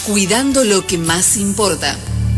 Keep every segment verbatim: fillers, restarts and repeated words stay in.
cuidando lo que más importa.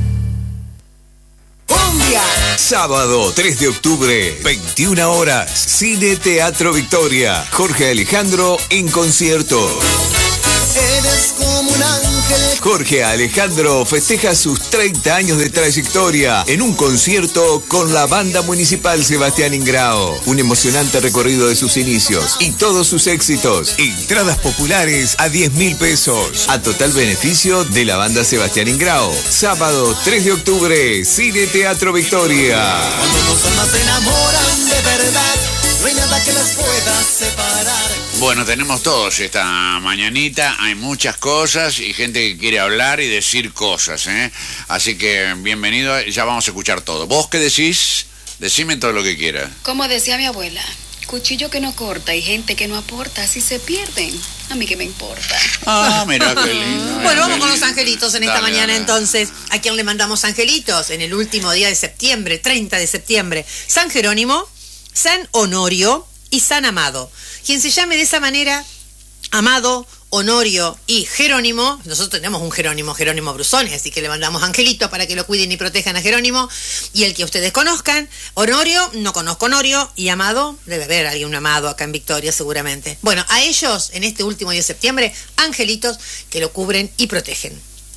¡Cumbia! Sábado tres de octubre, veintiuna horas, Cine Teatro Victoria. Jorge Alejandro en concierto. Eres como un ángel. Jorge Alejandro festeja sus treinta años de trayectoria en un concierto con la Banda Municipal Sebastián Ingrao. Un emocionante recorrido de sus inicios y todos sus éxitos. Entradas populares a diez mil pesos. A total beneficio de la Banda Sebastián Ingrao. Sábado tres de octubre, Cine Teatro Victoria. Cuando dos almas se enamoran de verdad, no hay nada que las pueda separar. Bueno, tenemos todos esta mañanita, hay muchas cosas y gente que quiere hablar y decir cosas, ¿eh? Así que bienvenido, ya vamos a escuchar todo. ¿Vos qué decís? Decime todo lo que quieras. Como decía mi abuela, cuchillo que no corta y gente que no aporta, así se pierden. A mí qué me importa. Ah, mira qué lindo. Bueno, vamos con los angelitos en esta Dale, mañana dale. entonces. ¿A quién le mandamos angelitos? En el último día de septiembre, treinta de septiembre. San Jerónimo, San Honorio y San Amado. Quien se llame de esa manera, Amado, Honorio y Jerónimo, nosotros tenemos un Jerónimo, Jerónimo Brusone, así que le mandamos angelitos para que lo cuiden y protejan a Jerónimo, y el que ustedes conozcan. Honorio, no conozco Honorio, y Amado, debe haber alguien Amado acá en Victoria seguramente. Bueno, a ellos, en este último día de septiembre, angelitos que lo cubren y protegen.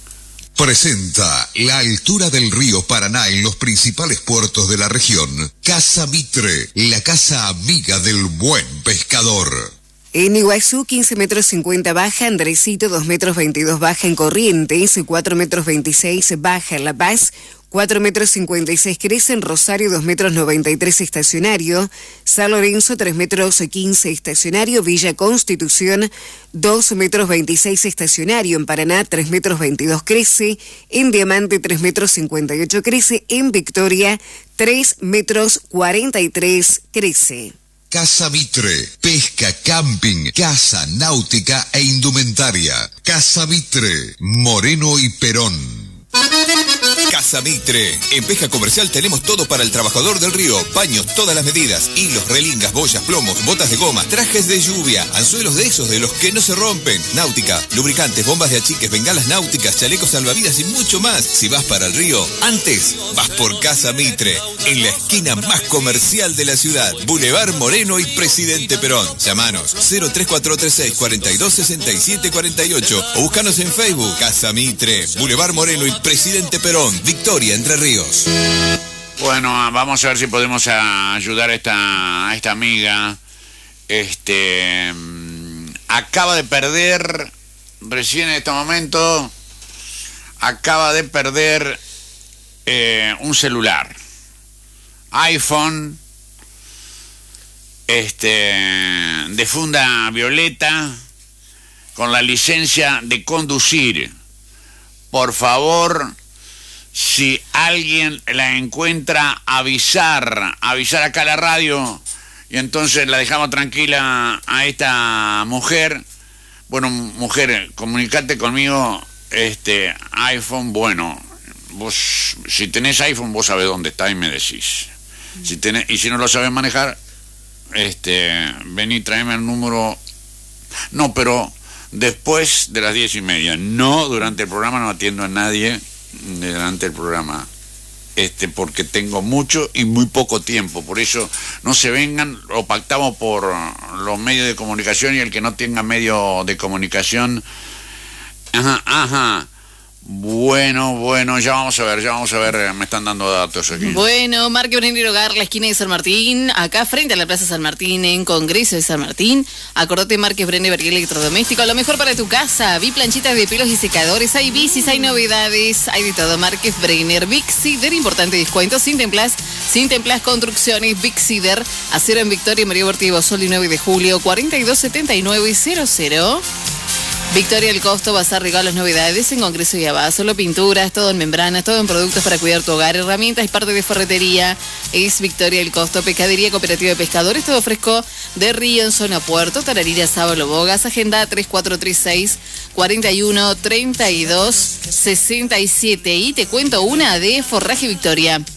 Presenta la altura del río Paraná en los principales puertos de la región. Casa Mitre, la casa amiga del buen pescador. En Iguazú, quince metros cincuenta baja, Andresito, dos metros veintidós baja en Corrientes, cuatro metros veintiséis baja en La Paz, cuatro metros cincuenta y seis crece en Rosario, dos metros noventa y tres estacionario, San Lorenzo, tres metros quince estacionario, Villa Constitución, dos metros veintiséis estacionario, en Paraná, tres metros veintidós crece, en Diamante, tres metros cincuenta y ocho crece, en Victoria, tres metros cuarenta y tres crece. Casa Mitre, pesca, camping, casa náutica e indumentaria. Casa Mitre, Moreno y Perón. Casa Mitre. En pesca comercial tenemos todo para el trabajador del río. Paños, todas las medidas. Hilos, relingas, boyas, plomos, botas de goma, trajes de lluvia, anzuelos de esos de los que no se rompen. Náutica, lubricantes, bombas de achiques, bengalas náuticas, chalecos salvavidas y mucho más. Si vas para el río, antes vas por Casa Mitre. En la esquina más comercial de la ciudad. Boulevard Moreno y Presidente Perón. Llámanos cero tres cuatro tres seis, cuatro dos seis siete cuatro ocho o búscanos en Facebook. Casa Mitre, Boulevard Moreno y Presidente Perón, Victoria, Entre Ríos. Bueno, vamos a ver si podemos ayudar a esta, a esta amiga. Este acaba de perder, recién en este momento, acaba de perder eh, un celular. iPhone, este, de funda violeta, con la licencia de conducir. Por favor, si alguien la encuentra, avisar, avisar acá a la radio, y entonces la dejamos tranquila a esta mujer. Bueno, mujer, comunicate conmigo, este, iPhone, bueno, vos, si tenés iPhone, vos sabés dónde está y me decís. Si tenés, y si no lo sabés manejar, este, vení, tráeme el número, no, pero después de las diez y media, no durante el programa, no atiendo a nadie durante el programa, este, porque tengo mucho y muy poco tiempo, por eso no se vengan, lo pactamos por los medios de comunicación, y el que no tenga medio de comunicación, ajá, ajá. Bueno, bueno, ya vamos a ver, ya vamos a ver, me están dando datos aquí. Bueno, Marque Brenner Hogar, la esquina de San Martín, acá frente a la Plaza San Martín, en Congreso de San Martín. Acordate, Marque Brenner Electrodoméstico, lo mejor para tu casa. Vi planchitas de pelos y secadores, hay bicis, hay novedades, hay de todo. Marque Brenner, Big Cider, importante descuento, sin templas, sin templas construcciones, Big Cider, acero en Victoria, María Bortivo, Sol y nueve de julio, cuarenta y dos setenta y nueve cero cero. Victoria El Costo, bazar, regalos, novedades en Congreso y Abad. Solo pinturas, todo en membranas, todo en productos para cuidar tu hogar, herramientas y parte de ferretería. Es Victoria El Costo, pescadería cooperativa de pescadores, todo fresco de río en zona puerto, Tararira, Sábalo, Bogas. Agenda tres cuatro tres seis, cuatro uno, tres dos, seis siete. Y te cuento una de Forraje Victoria.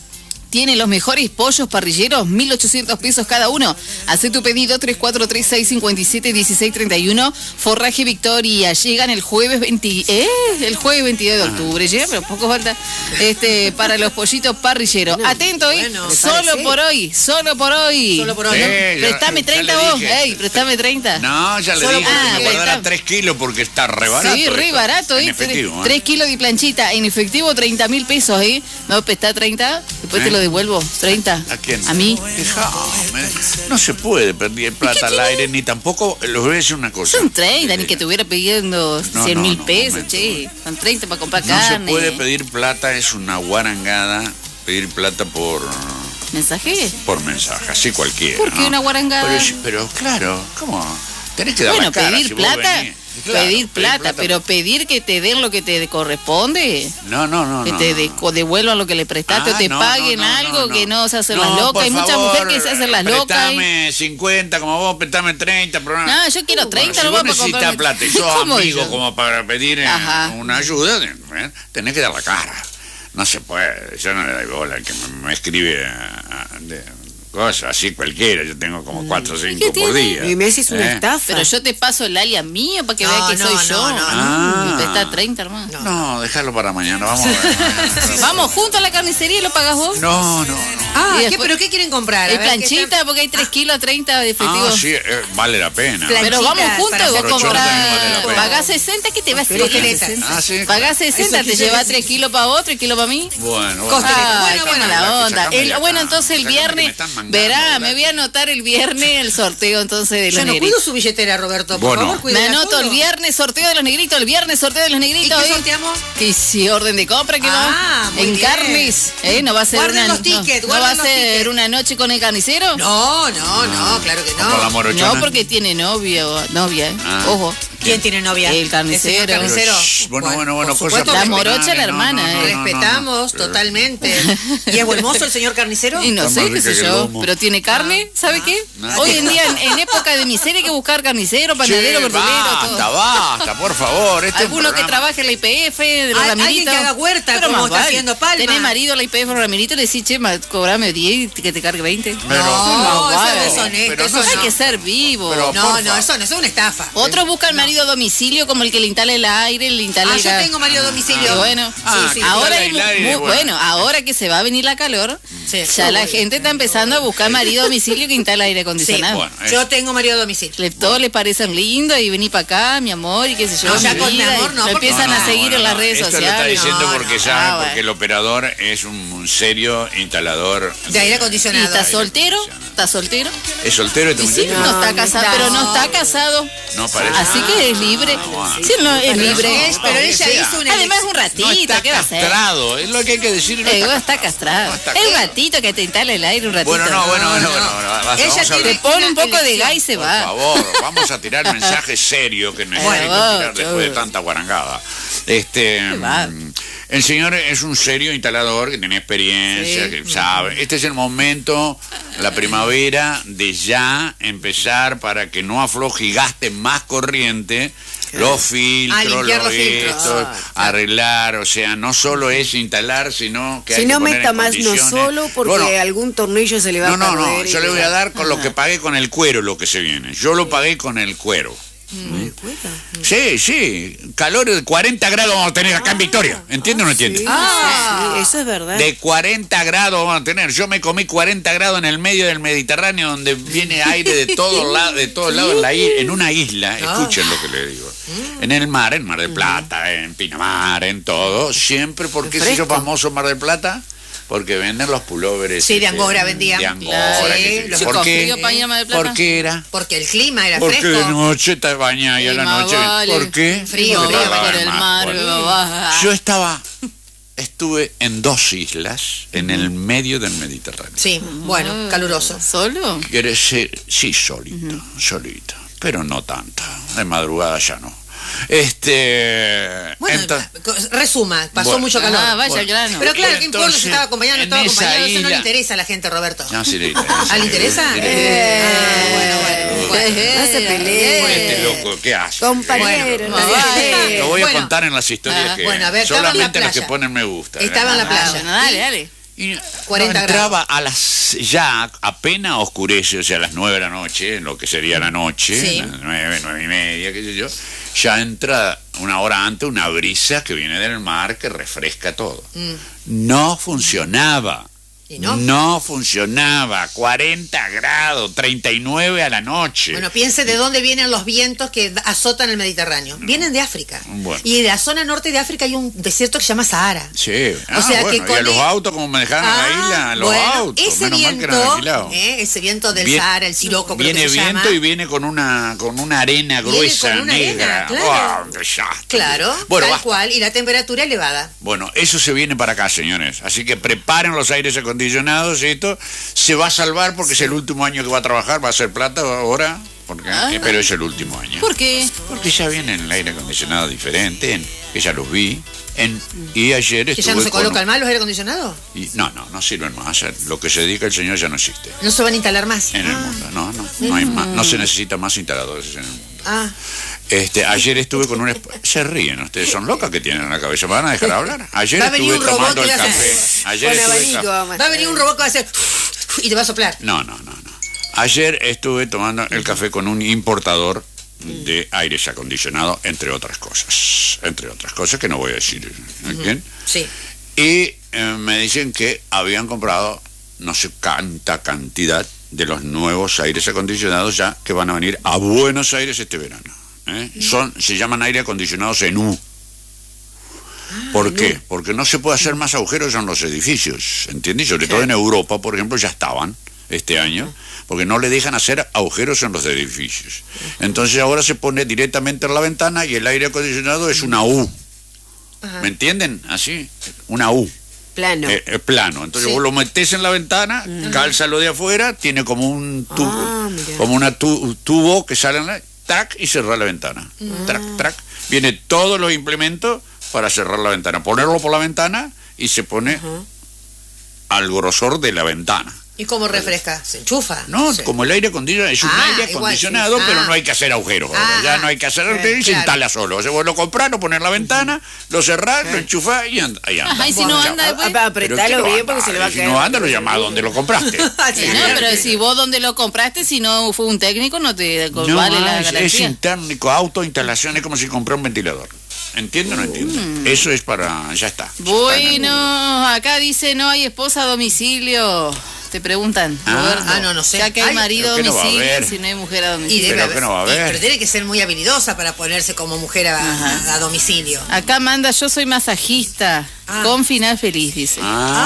tiene los mejores pollos parrilleros, mil ochocientos pesos cada uno. Hacé tu pedido tres cuatro tres seis cinco siete uno seis tres uno. Forraje Victoria, llegan el jueves veinte, eh, el jueves veintidós de octubre, llega, pero poco falta, este, para los pollitos parrilleros. Bueno, Atento, ¿eh? bueno, solo parece. por hoy, solo por hoy. Solo por hoy. Eh, ya- Préstame ya treinta le vos, dije. ey, préstame treinta. No, ya le Solo dije por- que Ah, me guardara está. tres kilos porque está re barato. Sí, re esto. barato, En ¿eh? efectivo, ¿eh? tres kilos de planchita, en efectivo treinta mil pesos, ¿eh? ¿Me prestás treinta? Después ¿Eh? te lo devuelvo, treinta. ¿A quién? A mí. Déjame. No se puede perder plata al aire, ni tampoco, les voy a decir una cosa. Son treinta, ni que te hubiera pidiendo No, cien no, mil no, pesos, momento. che. Son treinta para comprar No se carne. puede pedir plata, es una guarangada pedir plata por, ¿Mensaje? por mensaje, así cualquiera. ¿Por qué ¿no? una guarangada? Pero, sí, pero claro, ¿cómo? Tenés que dar Bueno, la cara pedir si vos plata, venís. Claro, pedir plata, pero pedir que te den lo que te corresponde. No, no, no. Que no, te no. de- o devuelvan lo que le prestaste Ah, o te no, paguen no, no, algo no, que no se hacen las No, locas. por Hay muchas favor, mujeres que se hacen las locas. ¿eh? Prestame cincuenta como vos, prestame treinta. Pero No, yo quiero treinta, si no vos voy para necesitas comprarme- plata y sos ¿Cómo amigo yo? como para pedir eh, Ajá. una ayuda, eh, tenés que dar la cara. No se puede. Yo no le doy bola al que me, me escribe ah, de cosas así cualquiera. Yo tengo como cuatro o cinco por día. Y me haces una ¿eh? estafa. Pero yo te paso el alias mío para que No, vea que no, soy no, yo. no, no. Ah. Me presta treinta, hermano. No. No, déjalo para mañana. Vamos a ver. Vamos juntos a la carnicería y lo pagas vos. No, no, no. Ah, Y ¿qué, después- ¿pero qué quieren comprar? A Hay ver, ¿qué planchita están- porque hay tres kilos treinta de efectivo. Ah, sí, eh, vale la pena. Plan- Pero vamos planchitas juntos para y vos hacer chorota también vale la comprás. pena. Pagás sesenta, ¿qué te vas a hacer? Costeletas. Ah, sí. Pagás sesenta, Eso te quise llevas decir. tres kilos para vos, tres kilos para mí. Bueno, bueno. Costeleta. Ay, Bueno, qué bueno, mala la- onda. sacame El- de acá. bueno, entonces el Sacame que me viernes, están mangando, verá, ¿verdad? me voy a anotar el viernes el sorteo entonces de los Yo no negritos. cuido su billetera, Roberto. Por Bueno. favor, cuide Me la anoto el culo. viernes sorteo de los negritos, el viernes sorteo de los ¿Y negritos. qué ¿eh? sorteamos? Que si orden de compra, que Ah, no. muy En bien. carnes, ¿eh? No va a ser Guarden una, los tickets, no, no va a guarden los ser tickets. una noche con el carnicero. No, no, no, claro que Con la no. morochona. No, porque tiene novio, novia, ¿eh? Ah. Ojo. ¿Quién tiene novia? El carnicero. señor carnicero. Pero, shh, bueno, bueno, bueno, por cosas supuesto, La personales, morocha, la no, hermana, no, ¿eh? no, no, no, no. respetamos Pero- totalmente. ¿Y es buen mozo el señor carnicero? Y no Está sé, más qué rica sé que el yo, lomo. pero tiene carne, ¿sabe qué? no. Hoy en día, en, en época de miseria, hay que buscar carnicero, panadero, Che, verdulero, basta, todo. basta, por favor. Este Alguno que programa- trabaje en la I P F, de los Hay- Ramiritos. alguien que haga huerta, Pero como más está vale. haciendo Palma. Tenés marido en la I P F, los Ramiritos, le decís, che, ma, cobrame diez y que te cargue veinte. Pero- No, Más eso vale. no es honesto, Pero eso no Hay no. que ser vivo. Pero- No, por no, favor. eso no, eso es una estafa. Otros buscan marido a domicilio, como el que le instala el aire, le instala Ah, el yo gas. tengo marido a domicilio. Y bueno, Ah, sí, sí. ahora hay instala mu- el aire, mu- bueno. bueno, ahora que se va a venir la calor, Sí. ya la gente está empezando a buscar marido a domicilio que instala aire Sí, acondicionado. Bueno, yo eso. tengo marido a domicilio. Le, todos les parecen lindos y vení para acá, mi amor, y qué sé yo. No, ya mi con mi vida, amor y no, lo porque- empiezan No, a no, seguir bueno, en las no, redes esto sociales. lo está diciendo No, porque no. sabe, Ah, porque bueno. el operador es un, un serio instalador De aire ¿Y acondicionado. está soltero? ¿Está soltero? ¿Es soltero este Y sí, muchacho? no está no casado, está. pero no está casado. No parece. Así que es libre. bueno. Sí, no, es Pero libre. Es, pero Aunque ella sea. hizo una Además es un No ratito, está ¿qué va a hacer? castrado, es lo que hay que decir. No Eh, está está castrado. No está Es un castrado. ratito que te instala el aire, un ratito. Bueno, no, bueno, bueno, no. bueno, bueno, basta, Ella vamos a tiene- Te hablar. pone un poco de elección. gas y se Por va. favor, vamos a tirar mensajes serios que necesito Bueno, tirar después de yo- tanta guarangada. Este, va. mm, el señor es un serio instalador que tiene experiencia, Sí. que sabe. Este es el momento, la primavera, de ya empezar para que no afloje y gaste más corriente. Los filtros, limpiar los los filtros. estos, Ah, arreglar, o sea, no solo es instalar, sino que hay Si que no poner meta en más no condiciones. solo porque Bueno, algún tornillo se le va no, a no, perder. no, y yo le voy a ya. dar con lo que pagué con el cuero lo que se viene. Yo lo pagué con el cuero. ¿Me cuenta? Sí, sí, calor de cuarenta grados vamos a tener acá en Victoria. ¿Entiende o no entiende? Sí, Ah. sí, eso es verdad. De cuarenta grados vamos a tener. Yo me comí cuarenta grados en el medio del Mediterráneo donde viene aire de todos lados, de todos lados en, la i- en una isla. Escuchen lo que le digo. En el mar, en Mar del Plata, en Pinamar, en todo. Siempre, ¿por qué se hizo Fresco. famoso Mar del Plata? Porque venden los pulóveres. Sí, de este, Angora vendían. De Angora. Sí, qué sé yo. los ¿Por con qué? frío para ir a Mar del Plata. ¿Por qué era? Porque el clima era Porque de fresco. noche te bañas y a Sí, la más noche. vale. ¿Por qué? Frío, No, Porque frío, te por lavas el más. mar, Bueno. va. Yo estaba, estuve en dos islas en el medio del Mediterráneo. Sí, bueno, caluroso. ¿Solo? Quiere ser, sí, solito, solito, pero no tanto. De madrugada ya no. Este. Bueno, entonces- resuma, pasó Bueno. mucho calor. Ah, vaya Bueno. al grano. Pero claro, ¿qué importa Entonces, si estaba acompañado o no en estaba esa acompañado? Eso no le isla- interesa a la gente, Roberto. No, sí le interesa. ¿Ah, le interesa? Le Eh, ah, bueno, bueno, bueno. No se peleen. Este loco, ¿qué hace? Compañero, Bueno, no está se bien. peleen. Lo voy a Bueno. contar en las historias Ah, que bueno, a ver, estaba en la solamente los que playa. ponen me gusta. Estaba en la Ah, playa. bueno, dale, dale. Y cuarenta no entraba grados. a las, ya apenas oscurece, o sea, a las nueve de la noche, lo que sería la noche, Sí. las nueve, nueve y media, qué sé yo, ya entra una hora antes una brisa que viene del mar que refresca todo. Mm. No funcionaba. ¿Y no? No funcionaba. cuarenta grados, treinta y nueve a la noche. Bueno, piense de dónde vienen los vientos que azotan el Mediterráneo. Vienen de África. Bueno. Y de la zona norte de África hay un desierto que se llama Sahara. Sí. Ah, O sea, bueno, que y con a los el- autos, como manejaban en la Ah, isla, los bueno, autos. ese Menos mal que eran viento, alquilados. eh, ese viento del Bien- Sahara, el siroco, creo Viene que se viento llama. y viene con una con una arena Viene gruesa, con una negra. arena, claro. ¡Wow! Desastre. Claro, Bueno, tal basta. cual, y la temperatura elevada. Bueno, eso se viene para acá, señores. Así que preparen los aires acondicionados y esto se va a salvar porque es el último año que va a trabajar, va a hacer plata ahora, porque, Ah. eh, pero es el último año. ¿Por qué? Porque ya viene el aire acondicionado diferente, en, que ya los vi, en, y ayer ¿Que estuve ya no se con- colocan más los aire acondicionados? y, no, no, no sirven más. Lo que se dedica el señor ya no existe No se van a instalar más. en el Ah, mundo. No, no, no, hay más, no se necesita más instaladores en el mundo. ah. Este, ayer estuve con un... esp- Se ríen, ustedes son locas que tienen en la cabeza. ¿Me van a dejar hablar? Ayer Va a venir estuve un robot tomando que el va a hacer- café. Ayer Con estuve abanico ca- vamos a Va a venir hacer. un robot que va a hacer y te va a soplar. No, no, no, no. Ayer estuve tomando el café con un importador de aires acondicionados, entre otras cosas. Entre otras cosas que no voy a decir. ¿Bien? Sí. Y eh, me dicen que habían comprado no sé cuánta cantidad de los nuevos aires acondicionados ya que van a venir a Buenos Aires este verano. ¿eh? Son, se llaman aire acondicionados en U. ¿Por qué? Porque no se puede hacer más agujeros en los edificios, ¿entiendes? Sobre todo en Europa, por ejemplo, ya estaban este año, porque no le dejan hacer agujeros en los edificios. Entonces ahora se pone directamente en la ventana y el aire acondicionado es una U. Ajá. ¿Me entienden? Así, una U. Plano. Eh, eh, plano. Entonces Sí. vos lo metés en la ventana, cálzalo de afuera, tiene como un tubo, Ah, mirá. como una tu- tubo que sale en la, track y cerrar la ventana. Track, track. Viene todos los implementos para cerrar la ventana. Ponerlo por la ventana y se pone al grosor de la ventana. ¿Y cómo refresca? ¿Se enchufa? No, Sí. como el aire acondicionado, es un Ah, aire igual, acondicionado, sí. pero Ah. no hay que hacer agujeros. ahora. Ah, ya no hay que hacer eh, agujeros y se claro. instala solo. O sea, vos lo comprás, lo ponés en la ventana, lo cerrás, lo enchufás y anda. Ahí anda. Ajá, y si no Ya. anda después. Ah, apretalo Pero bien ¿qué porque no se le va a anda? caer. Si no anda, lo llamás donde lo compraste. Sí, No, pero si vos donde lo compraste, si no fue un técnico, no te No, vale la es, es garantía. interno, autoinstalación, es como si compré un ventilador. ¿Entienden o no entienden? Eso es para... ya está. Bueno, acá dice no hay esposa a domicilio. Te preguntan, Ah, Roberto. ah, no, no sé. Ya que hay Ay, marido a pero que no va a domicilio, haber. si no hay mujer a Y domicilio. debe Pero haber- que no va a y- haber. pero tiene que ser muy habilidosa para ponerse como mujer a, a- a domicilio. Acá manda, yo soy masajista, Ah. con final feliz, dice.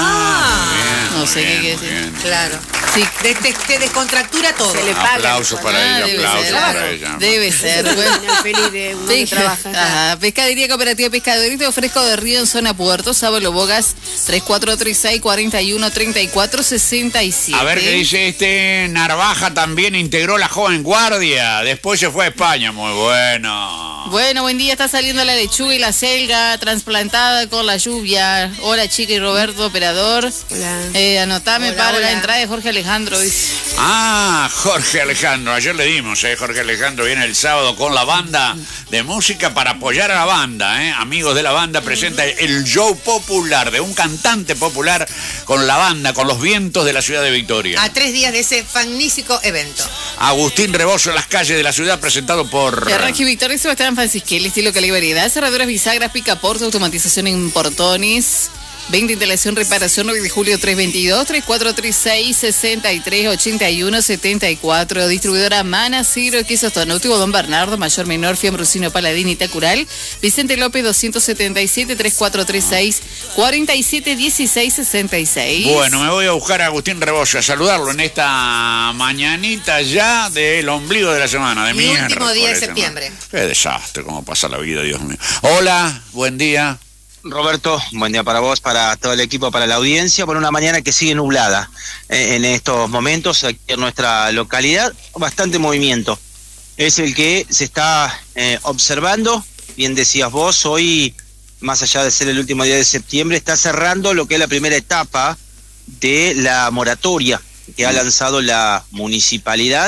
Ah, muy bien, No muy sé qué bien, quiere muy decir. bien. Claro. Sí. Te, te- te descontractura todo. Se le paga. Aplausos para Ah, ella, debe aplausos ser. para ella. Debe ser, Al bueno. final feliz de uno que Pesca- trabaja. Ajá. Pescadería Cooperativa Pescadorito Fresco de Río en zona Puerto, Sábalo Bogas, tres cuatro tres seis, cuatro uno, tres cuatro seis siete. A ver qué dice este. Narvaja también integró la joven guardia. Después se fue a España. Muy bueno. Bueno, buen día, está saliendo la lechuga y la selga trasplantada con la lluvia. Hola, chica y Roberto, operador. Hola. Eh, anotame Hola, para hola. la entrada de Jorge Alejandro, dice. Ah, Jorge Alejandro. Ayer le dimos, ¿eh? Jorge Alejandro viene el sábado con la banda de música para apoyar a la banda, ¿eh? Amigos de la banda presenta el show popular de un cantante popular con la banda, con los vientos de la ciudad de Victoria. A tres días de ese magnífico evento. Agustín Rebozo en las calles de la ciudad presentado por... Arranque Victoria, Sebastián Francisquel, estilo calibridad, cerraduras, bisagras, picaportes, automatización en portones. veinte instalación, reparación, nueve de julio tres veintidós, tres cuatro tres seis, sesenta y tres, ochenta y uno, setenta y cuatro. Distribuidora Mana, Ciro, Quesos Tonútico, Don Bernardo, Mayor Menor, Fiambrucino, Paladín y Tacural. Vicente López doscientos setenta y siete, tres cuatro tres seis, cuarenta y siete, dieciséis, sesenta y seis. Bueno, me voy a buscar a Agustín Rebozo a saludarlo en esta mañanita ya del ombligo de la semana, de Mi último miércoles, día de hermano. septiembre. Qué desastre, cómo pasa la vida, Dios mío. Hola, buen día. Roberto, buen día para vos, para todo el equipo, para la audiencia, por una mañana que sigue nublada eh, en estos momentos aquí en nuestra localidad, bastante movimiento. Es el que se está eh, observando, bien decías vos, hoy, más allá de ser el último día de septiembre, está cerrando lo que es la primera etapa de la moratoria que ha lanzado la municipalidad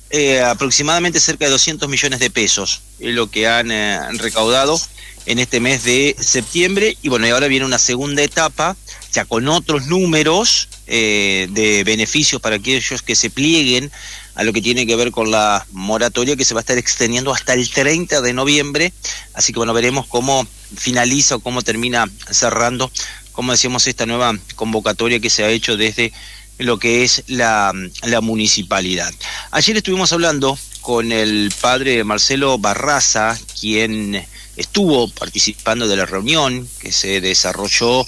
eh, aproximadamente cerca de doscientos millones de pesos, es lo que han eh, recaudado en este mes de septiembre. Y bueno, y ahora viene una segunda etapa, ya con otros números eh, de beneficios para aquellos que se plieguen a lo que tiene que ver con la moratoria, que se va a estar extendiendo hasta el treinta de noviembre. Así que bueno, veremos cómo finaliza o cómo termina cerrando, como decíamos, esta nueva convocatoria que se ha hecho desde lo que es la, la municipalidad. Ayer estuvimos hablando con el padre Marcelo Barraza, quien estuvo participando de la reunión que se desarrolló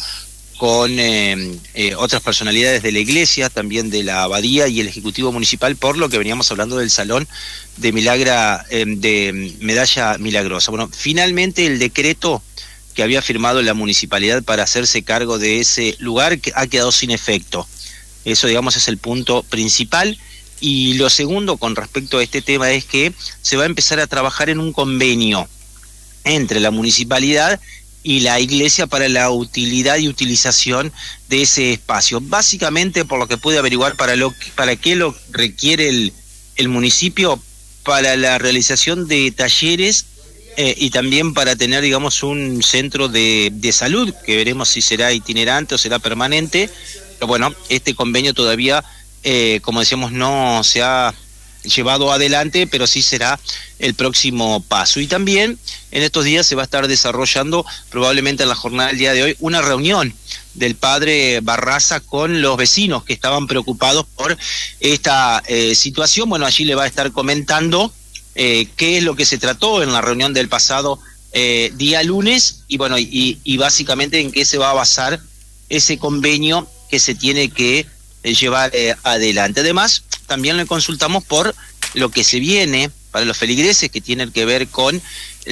con eh, eh, otras personalidades de la iglesia, también de la abadía y el ejecutivo municipal, por lo que veníamos hablando del salón de milagra eh, de medalla milagrosa. Bueno, finalmente el decreto que había firmado la municipalidad para hacerse cargo de ese lugar que ha quedado sin efecto. Eso, digamos, es el punto principal. Y lo segundo con respecto a este tema es que se va a empezar a trabajar en un convenio entre la municipalidad y la iglesia para la utilidad y utilización de ese espacio. Básicamente, por lo que pude averiguar, para lo para qué lo requiere el, el municipio, para la realización de talleres eh, y también para tener, digamos, un centro de, de salud, que veremos si será itinerante o será permanente. Pero bueno, este convenio todavía, eh, como decíamos, no se ha llevado adelante, pero sí será el próximo paso. Y también en estos días se va a estar desarrollando, probablemente en la jornada del día de hoy, una reunión del padre Barraza con los vecinos que estaban preocupados por esta eh, situación. Bueno, allí le va a estar comentando eh, qué es lo que se trató en la reunión del pasado eh, día lunes, y bueno, y, y básicamente en qué se va a basar ese convenio que se tiene que eh, llevar eh, adelante. Además, también le consultamos por lo que se viene para los feligreses, que tienen que ver con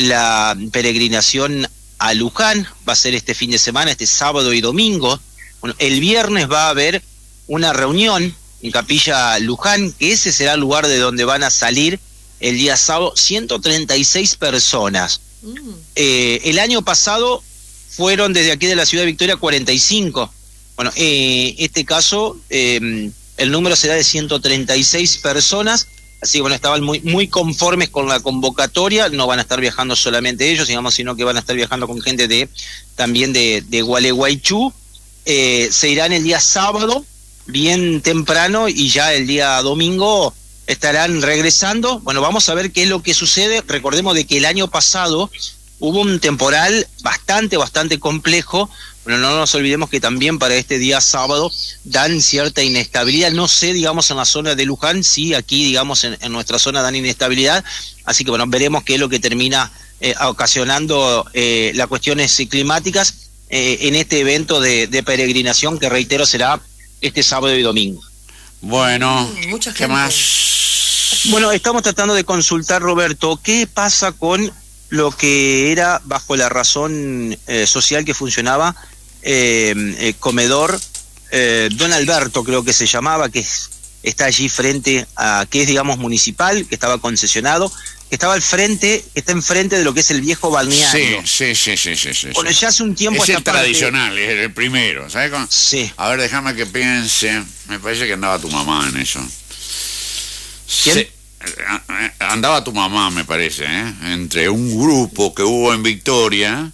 la peregrinación a Luján. Va a ser este fin de semana, este sábado y domingo. Bueno, el viernes va a haber una reunión en Capilla Luján, que ese será el lugar de donde van a salir el día sábado ciento treinta y seis personas. Mm. Eh, el año pasado fueron desde aquí de la ciudad de Victoria cuarenta y cinco. Bueno, eh, este caso, eh, el número será de ciento treinta y seis personas, así que bueno, estaban muy, muy conformes con la convocatoria. No van a estar viajando solamente ellos, digamos, sino que van a estar viajando con gente de también de, de Gualeguaychú. Eh, se irán el día sábado, bien temprano, y ya el día domingo estarán regresando. Bueno, vamos a ver qué es lo que sucede. Recordemos de que el año pasado hubo un temporal bastante, bastante complejo. Bueno, no nos olvidemos que también para este día sábado dan cierta inestabilidad. No sé, digamos, en la zona de Luján, sí, aquí, digamos, en, en nuestra zona dan inestabilidad. Así que, bueno, veremos qué es lo que termina eh, ocasionando eh, las cuestiones climáticas eh, en este evento de, de peregrinación, que reitero, será este sábado y domingo. Bueno, Mucha ¿qué gente. más? Bueno, estamos tratando de consultar, Roberto, qué pasa con lo que era bajo la razón eh, social que funcionaba eh, eh, comedor eh, Don Alberto, creo que se llamaba, que es, está allí frente a, que es, digamos, municipal, que estaba concesionado, que estaba al frente, que está enfrente de lo que es el viejo balneario. Sí, sí, sí, sí, sí, sí. Bueno, ya hace un tiempo es esta el parte- tradicional, es el primero, ¿sabes cómo? Sí. A ver, déjame que piense. Me parece que andaba tu mamá en eso. ¿Quién? Sí, andaba tu mamá, me parece, ¿eh? Entre un grupo que hubo en Victoria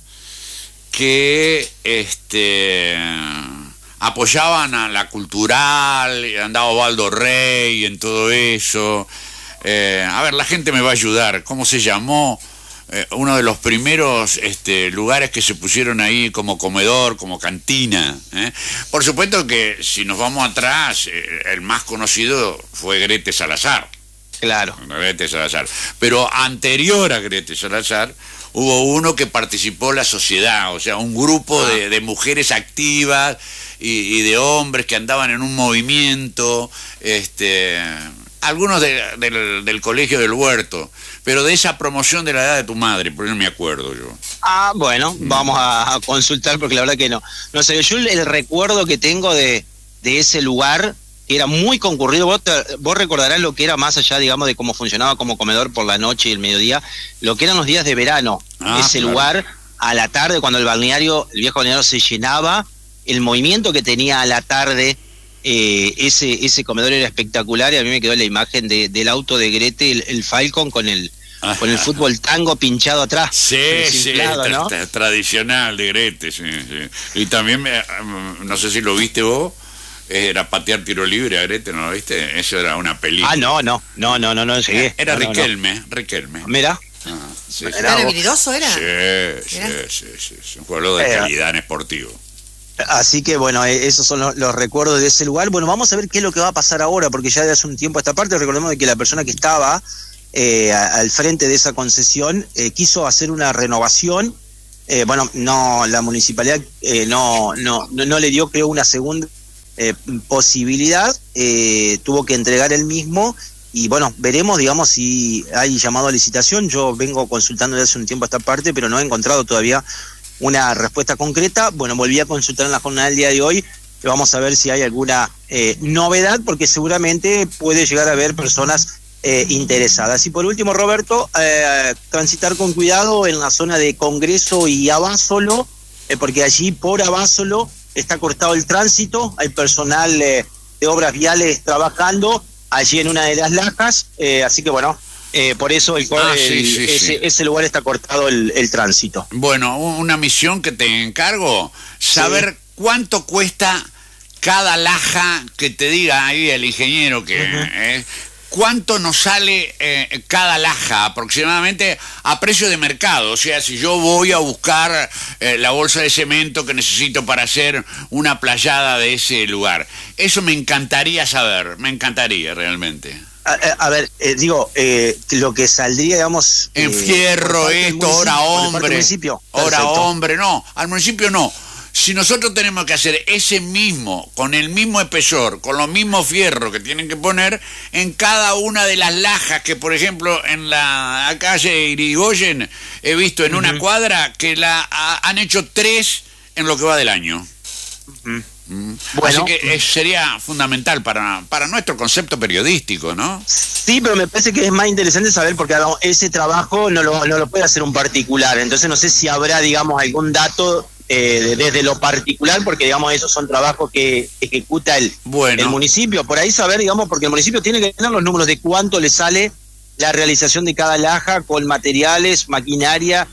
que este apoyaban a la cultural, andaba Osvaldo Rey en todo eso. Eh, a ver, la gente me va a ayudar. ¿Cómo se llamó? Eh, uno de los primeros este, lugares que se pusieron ahí como comedor, como cantina, ¿eh? Por supuesto que si nos vamos atrás, eh, el más conocido fue Grete Salazar. Claro. Grete Salazar. Pero anterior a Grete Salazar hubo uno que participó la sociedad, o sea, un grupo ah. de, de mujeres activas y, y de hombres que andaban en un movimiento, este, algunos de, del, del colegio del Huerto, pero de esa promoción de la edad de tu madre, porque no me acuerdo yo. Ah, bueno, mm. vamos a, a consultar, porque la verdad que no. No sé, yo el, el recuerdo que tengo de, de ese lugar, que era muy concurrido. Vos, te, vos recordarás lo que era, más allá, digamos, de cómo funcionaba como comedor por la noche y el mediodía, lo que eran los días de verano. Ah, ese claro. lugar, a la tarde, cuando el balneario, el viejo balneario se llenaba, el movimiento que tenía a la tarde eh, ese ese comedor era espectacular y a mí me quedó la imagen de, del auto de Grete, el, el Falcon con el con el fútbol tango pinchado atrás. Sí, sí, tra ¿no? tra tradicional de Grete, sí, sí. Y también, me, no sé si lo viste vos, era patear tiro libre a Grete, ¿no lo viste? Eso era una película. Ah, no, no, no, no, no, no llegué. Era no, Riquelme, no, no. Riquelme. Mira. Ah, sí, sí. ¿Era habilidoso, era? Sí, sí, sí, sí, sí, un jugador de calidad en esportivo. Así que bueno, esos son los, los recuerdos de ese lugar. Bueno, vamos a ver qué es lo que va a pasar ahora, porque ya de hace un tiempo a esta parte, recordemos de que la persona que estaba eh, al frente de esa concesión eh, quiso hacer una renovación. Eh, bueno, no, la municipalidad eh, no, no, no, no le dio, creo, una segunda eh, posibilidad, eh, tuvo que entregar el mismo. Y bueno, veremos, digamos, si hay llamado a licitación. Yo vengo consultando desde hace un tiempo esta parte, pero no he encontrado todavía una respuesta concreta. Bueno, volví a consultar en la jornada del día de hoy. Vamos a ver si hay alguna eh, novedad, porque seguramente puede llegar a haber personas eh, interesadas. Y por último, Roberto, eh, transitar con cuidado en la zona de Congreso y Abásolo, eh, porque allí por Abásolo está cortado el tránsito. Hay personal eh, de obras viales trabajando allí en una de las lajas, eh, así que bueno, eh, por eso el, ah, el, sí, sí, ese, sí. ese lugar está cortado el, el tránsito. Bueno, una misión que te encargo, saber sí. cuánto cuesta cada laja, que te diga ahí el ingeniero que... Uh-huh. eh, ¿Cuánto nos sale eh, cada laja aproximadamente a precio de mercado? O sea, si yo voy a buscar eh, la bolsa de cemento que necesito para hacer una playada de ese lugar. Eso me encantaría saber, me encantaría realmente. A, a ver, eh, digo, eh, lo que saldría, digamos... En eh, fierro, esto, hora hombre, hora hombre, no, al municipio no. Si nosotros tenemos que hacer ese mismo, con el mismo espesor, con los mismos fierros que tienen que poner en cada una de las lajas, que por ejemplo en la calle Irigoyen he visto en uh-huh. una cuadra que la ha, han hecho tres en lo que va del año. Uh-huh. Mm. Bueno, así que es, sería fundamental para, para nuestro concepto periodístico, ¿no? Sí, pero me parece que es más interesante saber, porque ese trabajo no lo, no lo puede hacer un particular, entonces no sé si habrá, digamos, algún dato... Eh, desde lo particular, porque digamos esos son trabajos que ejecuta el, bueno. el municipio, por ahí saber, digamos, porque el municipio tiene que tener los números de cuánto le sale la realización de cada laja con materiales, maquinaria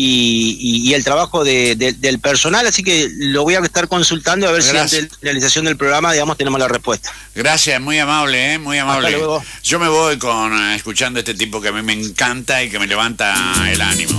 y, y, y el trabajo de, de, del personal, así que lo voy a estar consultando a ver Gracias. si antes de la realización del programa, digamos, tenemos la respuesta. Gracias, muy amable, ¿eh? muy amable. Yo me voy con escuchando a este tipo que a mí me encanta y que me levanta el ánimo.